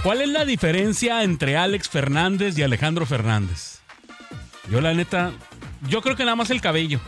¿Cuál es la diferencia entre Alex Fernández y Alejandro Fernández? Yo la neta, yo creo que nada más el cabello.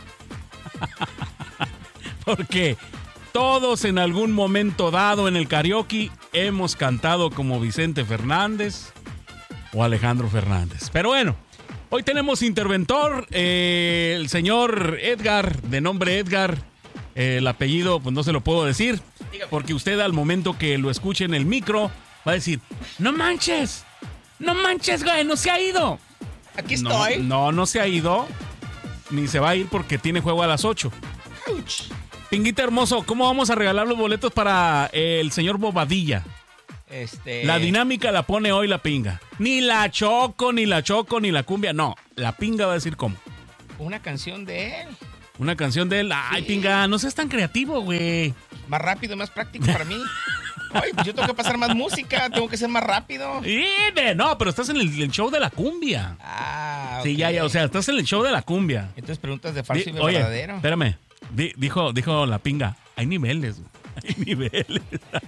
Porque todos en algún momento dado en el karaoke hemos cantado como Vicente Fernández o Alejandro Fernández. Pero bueno, hoy tenemos interventor, el señor Edgar, de nombre Edgar. El apellido pues no se lo puedo decir, porque usted al momento que lo escuche en el micro va a decir, no manches, güey, no se ha ido. Aquí estoy. No se ha ido, ni se va a ir porque tiene juego a las 8. Ouch. Pinguita hermoso, ¿cómo vamos a regalar los boletos para el señor Bobadilla? La dinámica la pone hoy la pinga. Ni la choco, ni la cumbia. No, la pinga va a decir cómo. Una canción de él. Una canción de él. Ay, sí. Pinga, no seas tan creativo, güey. Más rápido, más práctico para mí. Ay, pues yo tengo que pasar más música, tengo que ser más rápido. No, pero estás en el show de la cumbia. Ah, okay. Sí, ya, o sea, estás en el show de la cumbia. Entonces preguntas de falso y de verdadero. Espérame, dijo la pinga, hay niveles, hay niveles.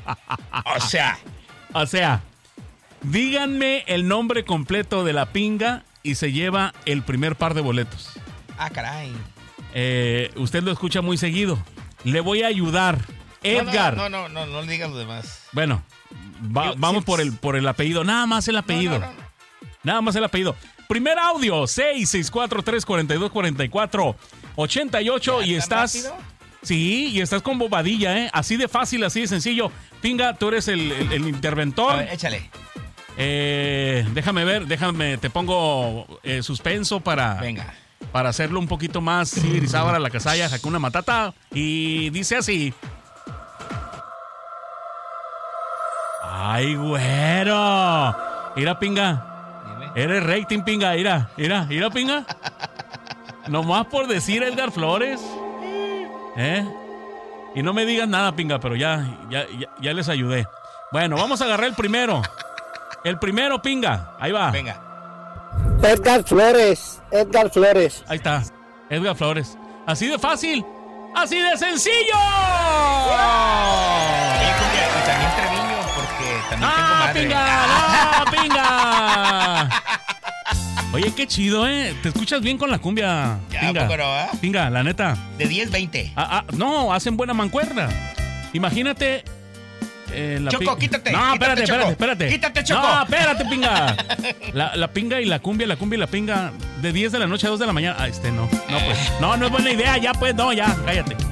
O sea, díganme el nombre completo de la pinga y se lleva el primer par de boletos. Ah, caray. Usted lo escucha muy seguido. Le voy a ayudar. Edgar. No le digas lo demás. Bueno, vamos por el apellido. Nada más el apellido. No. Nada más el apellido. Primer audio, 664-342-4488. Y estás... ¿Rápido? Sí, y estás con Bobadilla, ¿eh? Así de fácil, así de sencillo. Pinga, tú eres el interventor. A ver, échale. Déjame, te pongo suspenso para... Venga. Para hacerlo un poquito más Sibirizábara, la casalla, Hakuna Matata. Y dice así. ¡Ay, güero! Mira, pinga. Dime. Eres rating, pinga. Mira, pinga. Nomás por decir Edgar Flores. Y no me digas nada, pinga, pero ya les ayudé. Bueno, vamos a agarrar el primero. El primero, pinga. Ahí va. Venga. Edgar Flores. Ahí está, Edgar Flores. Así de fácil, así de sencillo. Oye, cumbia, y también Treviño, porque también tengo madre. Pinga! Oye, qué chido, ¿eh? Te escuchas bien con la cumbia, pinga. Pinga, la neta. De 10-20. No, hacen buena mancuerna. Imagínate... Choco, quítate. No, quítate, espérate. Quítate, Choco. No, espérate, pinga. La pinga y la cumbia y la pinga de 10 de la noche a 2 de la mañana. No, pues. No es buena idea, ya, pues, no, ya, cállate.